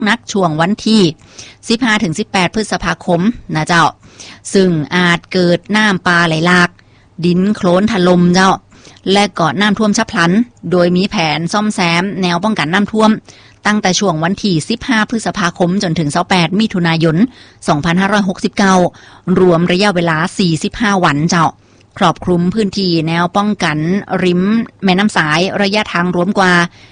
นักช่วงวันที่ 15-18 พฤษภาคมนะเจ้าซึ่งอาจเกิดน้ำป่าไหลหลากดินโคลนถล่มเจ้าและก็น้ำท่วมฉับพลันโดยมีแผนซ่อมแซมแนวป้องกันน้ำท่วมตั้งแต่ช่วงวันที่ 15 พฤษภาคมจนถึง 28 มิถุนายน 2569 รวมระยะเวลา 45 วันเจ้าครอบคลุมพื้นที่แนวป้องกันริมแม่น้ำสายระยะทางรวมกว่า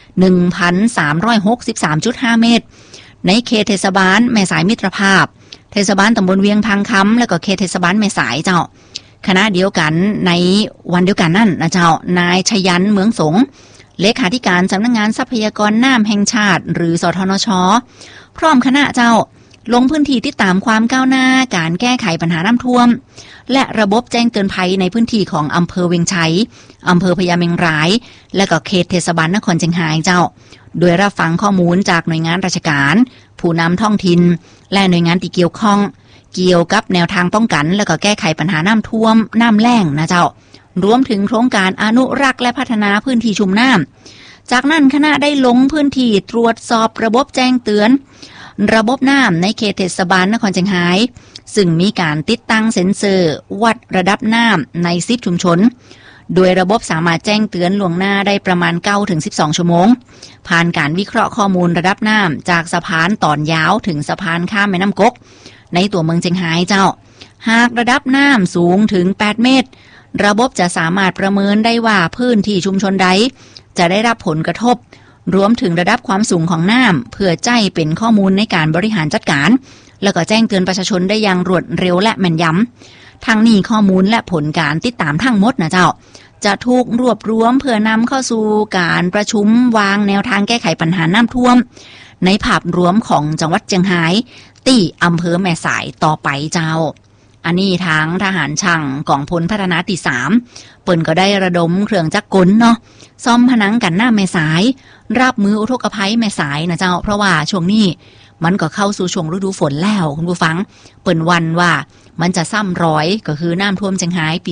1,363.5 เมตรในเขตเทศบาลแม่สายมิตรภาพเทศบาลตำบลเวียงพังคำและก็เขตเทศบาลแม่สายเจ้าคณะเดียวกันในวันเดียวกันนั่นนะเจ้านายชยันเมืองสงเลขาธิการสำนักงานทรัพยากรน้ำแห่งชาติหรือสทนช.พร้อมคณะเจ้าลงพื้นที่ติดตามความก้าวหน้าการแก้ไขปัญหาน้ำท่วมและระบบแจ้งเตือนภัยในพื้นที่ของอำเภอเวียงชัยอำเภอพญาเมงรายและก็เขตเทศบาลนครเชียงรายเจ้าโดยรับฟังข้อมูลจากหน่วยงานราชการผู้นำท้องถิ่นและหน่วยงานที่เกี่ยวข้องเกี่ยวกับแนวทางป้องกันและก็แก้ไขปัญหาน้ำท่วมน้ำแล้งนะเจ้ารวมถึงโครงการอนุรักษ์และพัฒนาพื้นที่ชุ่มน้ำจากนั้นคณะได้ลงพื้นที่ตรวจสอบระบบแจ้งเตือนระบบน้ำในเขตเทศบาลนครเชียงรายซึ่งมีการติดตั้งเซ็นเซอร์วัดระดับน้ำใน10ชุมชนโดยระบบสามารถแจ้งเตือนล่วงหน้าได้ประมาณ 9-12 ชั่วโมงผ่านการวิเคราะห์ข้อมูลระดับน้ำจากสะพานตอนยาวถึงสะพานข้ามแม่น้ำกกในตัวเมืองเชียงรายเจ้าหากระดับน้ำสูงถึง8 เมตรระบบจะสามารถประเมินได้ว่าพื้นที่ชุมชนใดจะได้รับผลกระทบรวมถึงระดับความสูงของน้ำเพื่อใจเป็นข้อมูลในการบริหารจัดการแล้วก็แจ้งเตือนประชาชนได้อย่างรวดเร็วและแม่นยำทั้งนี้ข้อมูลและผลการติดตามทั้งหมดนะเจ้าจะถูกรวบรวมเพื่อนำเข้าสู่การประชุมวางแนวทางแก้ไขปัญหาน้ำท่วมในภาพรวมของจังหวัดเชียงรายที่อำเภอแม่สายต่อไปเจ้าอันนี้ทางทหารช่างกองพลพัฒนาที่ 3เปิ้นก็ได้ระดมเครื่องจักรกลเนาะซ่อมผนังกันน้ำแม่สายรับมืออุทกภัยแม่สายนะเจ้าเพราะว่าช่วงนี้มันก็เข้าสู่ช่วงฤดูฝนแล้วคุณผู้ฟังเปิ้นวันว่ามันจะซ้ำร้อยก็คือน้ำท่วมเชียงรายปี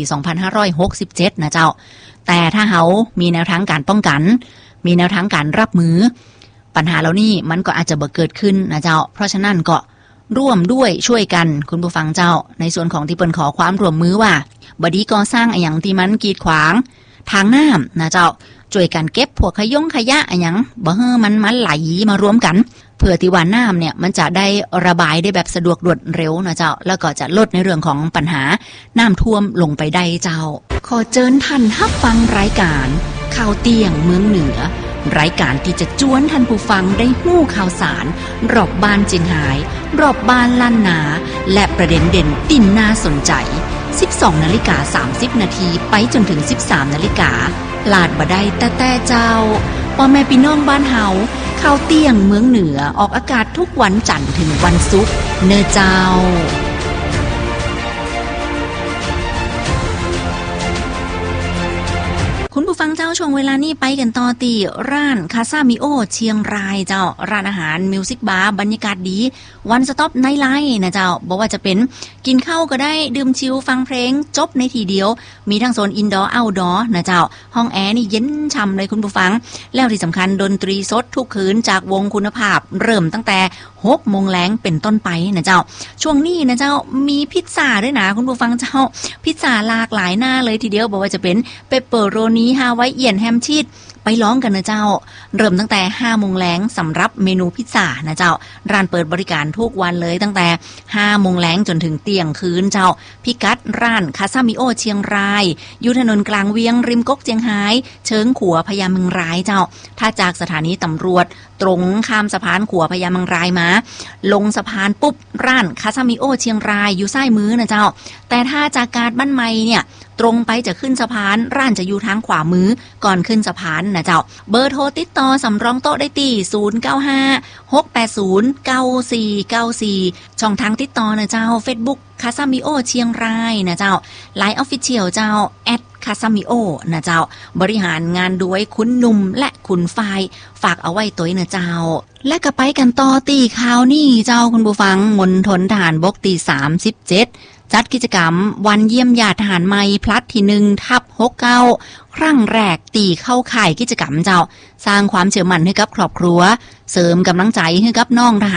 2567 นะเจ้าแต่ถ้าเฮามีแนวทางการป้องกันมีแนวทางการรับมือปัญหาเหล่านี้มันก็อาจจะบ่เกิดขึ้นนะเจ้าเพราะฉะนั้นก็ร่วมด้วยช่วยกันคุณผู้ฟังเจ้าในส่วนของที่เปิ้นขอความร่วมมือว่าบดีก่อสร้างอย่างที่มันกีดขวางทางน้ำนะเจ้าช่วยกันเก็บพวกขยะอย่างบ่ให้มันไหลมารวมกันเพื่อที่ว่าน้ำเนี่ยมันจะได้ระบายได้แบบสะดวกรวดเร็วนะเจ้าแล้วก็จะลดในเรื่องของปัญหาน้ำท่วมลงไปได้เจ้าขอเชิญท่านรับฟังรายการข่าวเตียงเมืองเหนือรายการที่จะจวนท่านผู้ฟังได้หู้ข่าวสารรอบบ้านเจียงไฮ้รอบบ้านล้านนาและประเด็นเด่นติ่นน่าสนใจ 12:30 นาทีไปจนถึง 13 นาฬิกาลาดบ่ได้แต่เจ้าพ่อแม่พี่น้องบ้านเฮาข่าวเตียงเมืองเหนือออกอากาศทุกวันจันทร์ถึงวันศุกร์เนอะเจ้าคุณผู้ฟังเจ้าช่วงเวลานี้ไปกันต่อตีร้านคาซามิโอเชียงรายเจ้าร้านอาหารมิวสิกบาร์บรรยากาศดีวันสต็อปไนท์ไลฟ์นะเจ้าบอกว่าจะเป็นกินข้าวก็ได้ดื่มชิลฟังเพลงจบในทีเดียวมีทั้งโซนอินดอร์เอาท์ดอร์นะเจ้าห้องแอร์นี่เย็นฉ่ำเลยคุณผู้ฟังแล้วที่สำคัญดนตรีสดทุกคืนจากวงคุณภาพเริ่มตั้งแต่6 โมงแลงเป็นต้นไปนะเจ้าช่วงนี้นะเจ้ามีพิซซ่าด้วยนะคุณผู้ฟังเจ้าพิซซ่าหลากหลายหน้าเลยทีเดียวบอกว่าจะเป็นเปปเปอโรนีฮาวายเอียนแฮมชีสไปร้องกันนะเจ้าเริ่มตั้งแต่5 โมงแลงสำหรับเมนูพิซซ่านะเจ้าร้านเปิดบริการทุกวันเลยตั้งแต่5 โมงแลงจนถึงเที่ยงคืนเจ้าพิกัดร้านคาซามิโอเชียงรายอยู่ถนนกลางเวียงริมก๊กเจียงไฮ้เชิงขัวพญาเมืองรายเจ้าถ้าจากสถานีตำรวจตรงข้ามสะพานขัวพญาเมืองรายมาลงสะพานปุ๊บร้านคาซามิโอเชียงรายอยู่ซ้ายมือนะเจ้าแต่ถ้าจากการบ้านใหม่เนี่ยตรงไปจะขึ้นสะพานร้านจะอยู่ทางขวามือก่อนขึ้นสะพานนะเจ้าเบอร์โทรติดต่อสำรองโต๊ะได้ที่0956809494ช่องทางติดต่อนะเจ้า Facebook คาซามิโอเชียงรายนะเจ้า LINE Official เจ้า คาซามิโอนะเจ้าบริหารงานด้วยคุณหนุ่มและคุณฝ้ายฝากเอาไว้ตัวนะเจ้าและก็ไปกันต่อตีข่าวนี่เจ้าคุณผู้ฟังมณฑลทหารบกที่37 จัดกิจกรรมวันเยี่ยมญาติทหารใหม่พลัดที่1/69ครั้งแรกตีเข้าข่ายกิจกรรมเจ้าสร้างความเชื่อมั่นให้กับครอบครัวเสริมกำลังใจให้กับน้องทหาร